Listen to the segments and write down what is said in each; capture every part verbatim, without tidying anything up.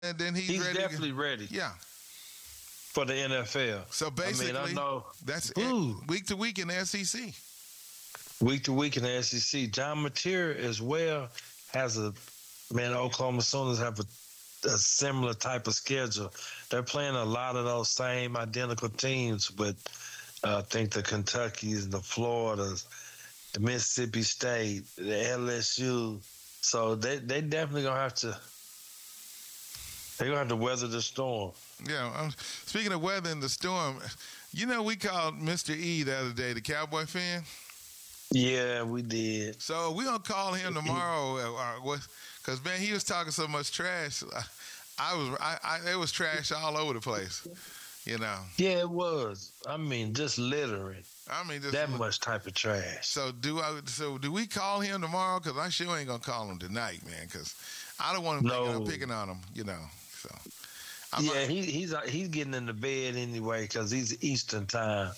and then he's, He's ready. definitely to, ready yeah. for the N F L. So basically, I mean, I know. that's Ooh. it, week to week in the S E C. Week to week in the S E C. John Mateer as well has a man. Oklahoma Sooners have a, a similar type of schedule. They're playing a lot of those same identical teams, but uh, I think the Kentuckys, the Floridas, the Mississippi State, the L S U. So they they definitely gonna have to. They're gonna have to weather the storm. Yeah. Um, speaking of weather and the storm, you know we called Mister E the other day, the Cowboy fan. Yeah, we did. So we gonna call him tomorrow, because man, he was talking so much trash. I was, I, I, it was trash all over the place, you know. Yeah, it was. I mean, just littering. I mean, just that much type of trash. So do I? So do we call him tomorrow? Because I sure ain't gonna call him tonight, man. Because I don't want him no. thinking I'm picking on him, you know. So I'm yeah, like, he, he's he's getting in the bed anyway because he's Eastern time.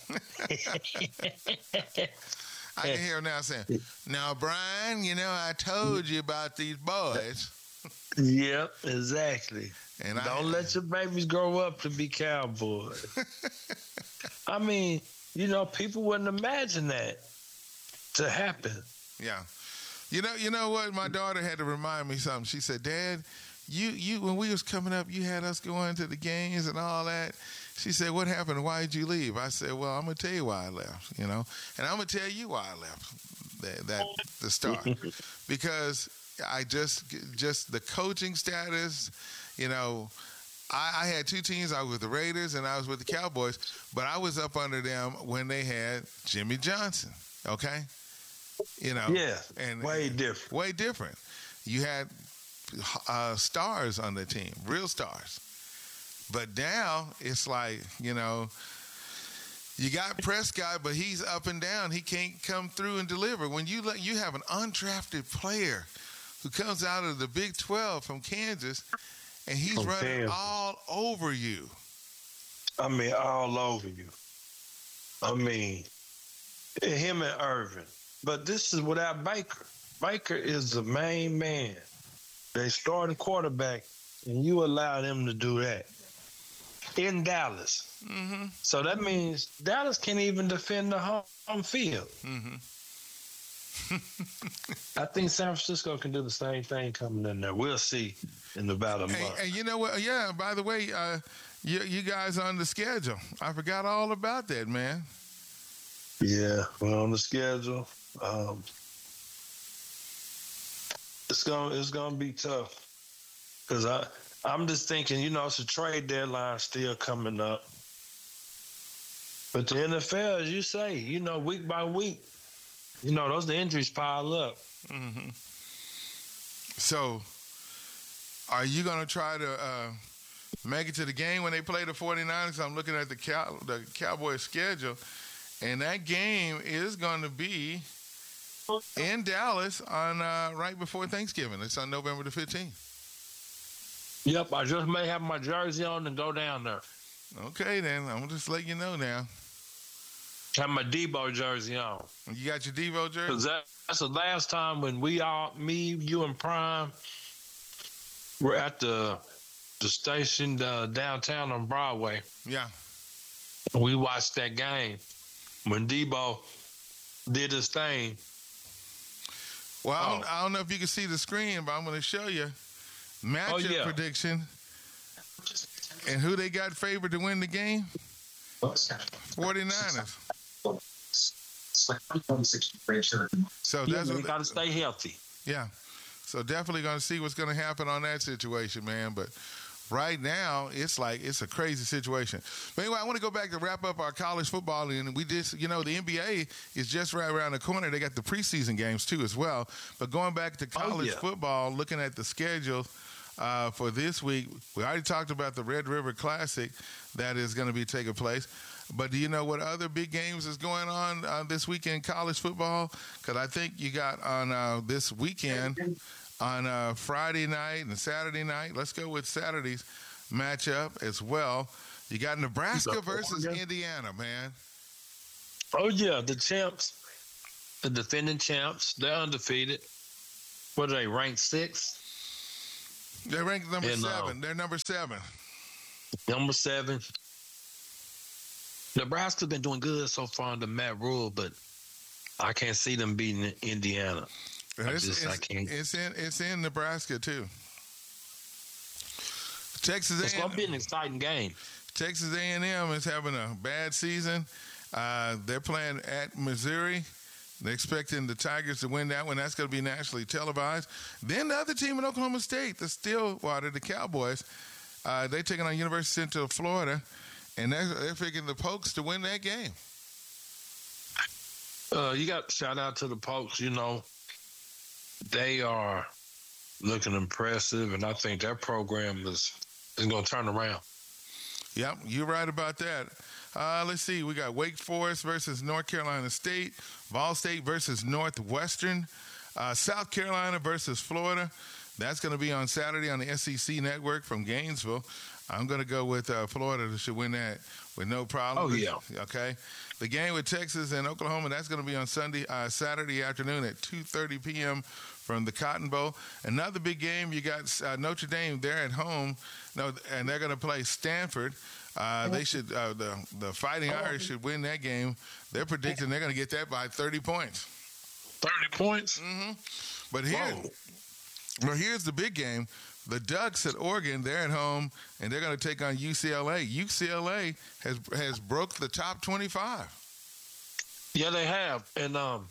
I can hear him now saying, "Now, Brian, you know I told you about these boys." Yep, exactly. And don't I, let your babies grow up to be cowboys. I mean, you know, people wouldn't imagine that to happen. Yeah, you know, you know what? My daughter had to remind me something. She said, "Dad, you you when we was coming up, you had us going to the games and all that." She said, "What happened? Why did you leave?" I said, "Well, I'm gonna tell you why I left, you know, and I'm gonna tell you why I left that, that the start because I just just the coaching status, you know." I, I had two teams. I was with the Raiders and I was with the Cowboys, but I was up under them when they had Jimmy Johnson. Okay, you know, yeah, and way different, way different. You had uh, stars on the team, real stars. But now it's like, you know, you got Prescott, but he's up and down. He can't come through and deliver. When you let, you have an undrafted player who comes out of the Big twelve from Kansas, and he's from running Kansas. all over you. I mean, all over you. I mean, him and Irvin. But this is without Baker. Baker is the main man. They starting quarterback, and you allow them to do that in Dallas. Mm-hmm. So that means Dallas can't even defend the home field. Mm-hmm. I think San Francisco can do the same thing coming in there. We'll see in about a month. And, and you know what? Yeah, by the way, uh, you, you guys on the schedule. I forgot all about that, man. Yeah, we're on the schedule. Um, it's gonna it's gonna be tough because I I'm just thinking, you know, it's a trade deadline still coming up, but the N F L, as you say, you know, week by week, you know, those the injuries pile up. Mm-hmm. So, are you gonna try to uh, make it to the game when they play the 49ers? I'm looking at the Cow- the Cowboys schedule, and that game is going to be in Dallas on uh, right before Thanksgiving. It's on November the fifteenth. Yep, I just may have my jersey on and go down there. Okay, then. I'm just letting you know now. Have my Debo jersey on. You got your Debo jersey? Because that, that's the last time when we all, me, you, and Prime, were at the the station uh, downtown on Broadway. Yeah. We watched that game when Debo did his thing. Well, I, oh. don't, I don't know if you can see the screen, but I'm going to show you matchup oh, yeah. prediction and who they got favored to win the game. 49ers. So yeah, that's you what got to stay healthy. Yeah. So definitely going to see what's going to happen on that situation, man. But right now, it's like it's a crazy situation. But anyway, I want to go back to wrap up our college football. And we just, you know, the N B A is just right around the corner. They got the preseason games, too, as well. But going back to college oh, yeah. football, looking at the schedule uh, for this week, we already talked about the Red River Classic that is going to be taking place. But do you know what other big games is going on uh, this weekend in college football? Because I think you got on uh, this weekend on uh, Friday night and Saturday night. Let's go with Saturday's matchup as well. You got Nebraska versus Indiana, man. Oh, yeah, the champs, the defending champs, they're undefeated. What are they, ranked sixth? They're ranked number and, seven. Uh, They're number seven. Number seven. Nebraska's been doing good so far under Matt Rule, but I can't see them beating Indiana. I It's, just, it's, I can't. it's in it's in Nebraska too. Texas It's going to be an exciting game. Texas A and M is having a bad season. Uh, they're playing at Missouri. They're expecting the Tigers to win that one. That's going to be nationally televised. Then the other team in Oklahoma State, the Stillwater, the Cowboys, uh, they're taking on University of Central Florida, and they're, they're picking the Pokes to win that game. Uh, you got shout out to the Pokes. You know, they are looking impressive, and I think their program is is going to turn around. Yep, you're right about that. Uh, let's see. We got Wake Forest versus North Carolina State, Ball State versus Northwestern, uh, South Carolina versus Florida. That's going to be on Saturday on the S E C Network from Gainesville. I'm going to go with uh, Florida to should win that with no problem. Oh, yeah. Okay. The game with Texas and Oklahoma, that's going to be on Sunday, uh, Saturday afternoon at two thirty p.m. from the Cotton Bowl. Another big game, you got uh, Notre Dame. They're at home, no, and they're going to play Stanford. Uh, they should uh, the the Fighting Irish should win that game. They're predicting they're going to get that by thirty points. thirty points? Mm-hmm. But here, well, here's the big game. The Ducks at Oregon, they're at home, and they're going to take on U C L A. U C L A has has broke the top twenty-five. Yeah, they have. And um,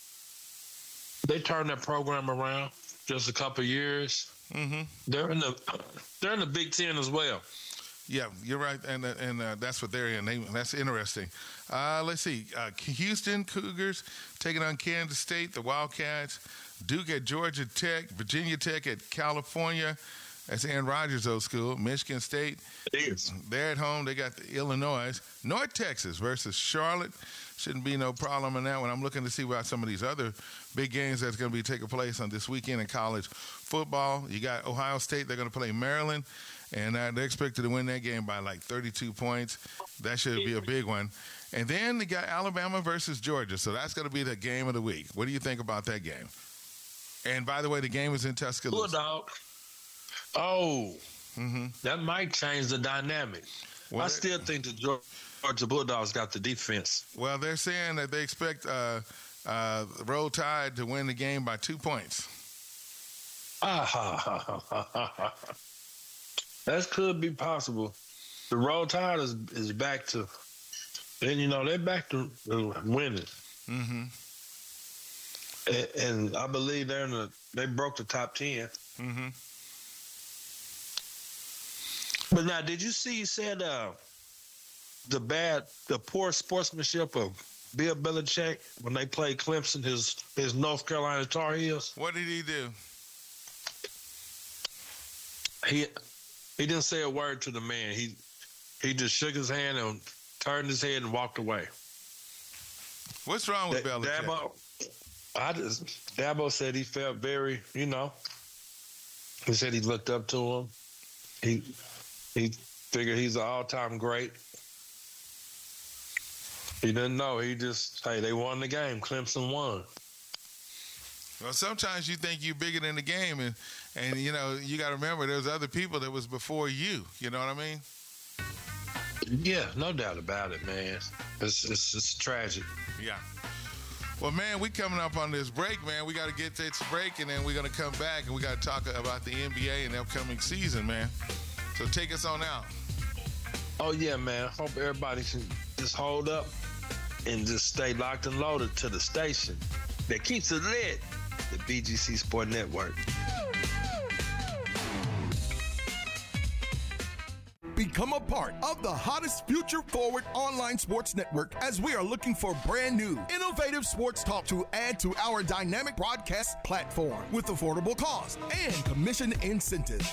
they turned that program around just a couple of years. Mm-hmm. They're in the they're in the Big Ten as well. Yeah, you're right, and uh, and uh, that's what they're in. They, that's interesting. Uh, let's see. Uh, Houston Cougars taking on Kansas State, the Wildcats. Duke at Georgia Tech, Virginia Tech at California. That's Aaron Rodgers' old school. Michigan State. It is. They're at home. They got the Illinois. North Texas versus Charlotte. Shouldn't be no problem in that one. I'm looking to see about some of these other big games that's going to be taking place on this weekend in college football. You got Ohio State. They're going to play Maryland. And uh, they're expected to win that game by like thirty-two points. That should be a big one. And then they got Alabama versus Georgia. So that's going to be the game of the week. What do you think about that game? And by the way, the game is in Tuscaloosa. Bulldog. Oh, mm-hmm. That might change the dynamic. Well, I still think the Georgia Bulldogs got the defense. Well, they're saying that they expect uh, uh, Roll Tide to win the game by two points. Ah, ha, ha, ha, ha, ha. That could be possible. The Roll Tide is, is back to, and you know, they're back to winning. Mm-hmm. And, and I believe they're in the, they broke the top ten. Mm-hmm. But now, did you see? You said uh, the bad, the poor sportsmanship of Bill Belichick when they played Clemson, his his North Carolina Tar Heels. What did he do? He he didn't say a word to the man. He he just shook his hand and turned his head and walked away. What's wrong with Da- Belichick? Dabo, I just Dabo said he felt very, you know. He said he looked up to him. He he figured he's an all-time great. He didn't know. He just, hey, they won the game. Clemson won. Well, sometimes you think you're bigger than the game, and, and you know, you got to remember there's other people that was before you. You know what I mean? Yeah, no doubt about it, man. It's it's, it's tragic. Yeah. Well, man, we coming up on this break, man. We got to get this break, and then we're going to come back, and we got to talk about the N B A and the upcoming season, man. So take us on out. Oh, yeah, man. Hope everybody can just hold up and just stay locked and loaded to the station that keeps it lit, the B G C Sport Network. Become a part of the hottest future forward online sports network as we are looking for brand new, innovative sports talk to add to our dynamic broadcast platform with affordable cost and commission incentives.